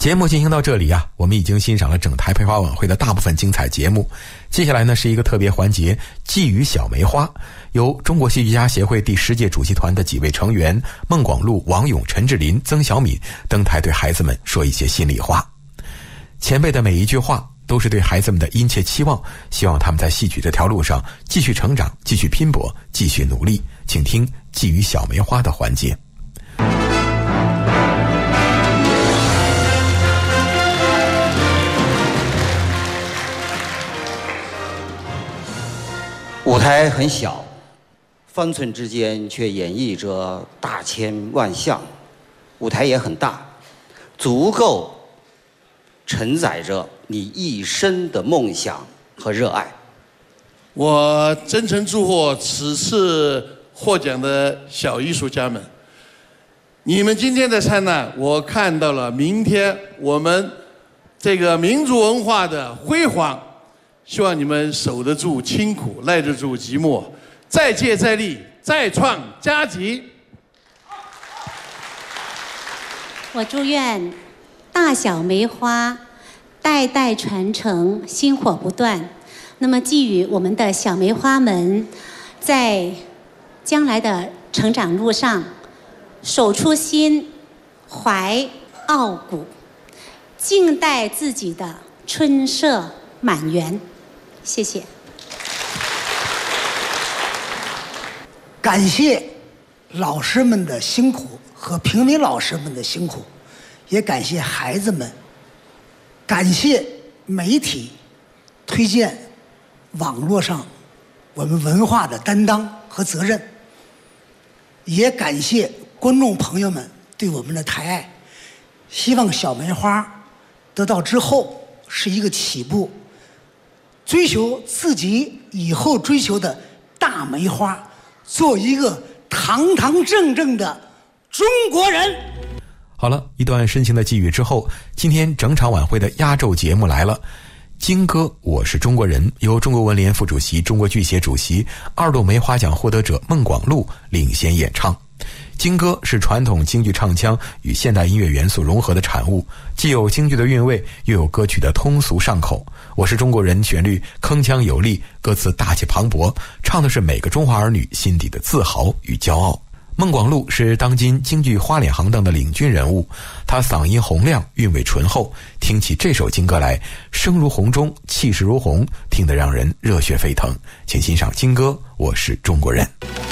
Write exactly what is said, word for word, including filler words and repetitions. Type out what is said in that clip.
节目进行到这里啊，我们已经欣赏了整台培华晚会的大部分精彩节目。接下来呢是一个特别环节，寄语小梅花，由中国戏剧家协会第十届主席团的几位成员孟广禄、王勇、陈志林、曾小敏登台对孩子们说一些心里话。前辈的每一句话都是对孩子们的殷切期望，希望他们在戏曲这条路上继续成长，继续拼搏，继续努力。请听寄语小梅花的环节。 舞台很小，方寸之间却演绎着大千万象。舞台也很大，足够承载着你一生的梦想和热爱。 我真诚祝贺此次获奖的小艺术家们，你们今天的灿烂，我看到了明天我们这个民族文化的辉煌。希望你们守得住清苦，耐得住寂寞，再接再厉，再创佳绩。 我祝愿大小梅花代代传承，薪火不断。那么寄予我们的小梅花们，在将来的成长路上，守初心，怀傲骨，静待自己的春色满园。谢谢。 感谢老师们的辛苦和评委老师们的辛苦，也感谢孩子们，感谢媒体推荐网络上我们文化的担当和责任，也感谢观众朋友们对我们的抬爱。希望小梅花得到之后是一个起步，追求自己以后追求的大梅花，做一个堂堂正正的中国人。 好了，一段深情的寄语之后，今天整场晚会的压轴节目来了。金歌《我是中国人》由中国文联副主席、中国剧协主席、二度梅花奖获得者孟广禄领衔演唱。京歌是传统京剧唱腔与现代音乐元素融合的产物，既有京剧的韵味，又有歌曲的通俗上口。我是中国人旋律铿锵有力，歌词大气磅礴，唱的是每个中华儿女心底的自豪与骄傲。孟广禄是当今京剧花脸行当的领军人物，他嗓音洪亮，韵味醇厚，听起这首京歌来，声如洪钟，气势如虹，听得让人热血沸腾。请欣赏京歌《我是中国人》。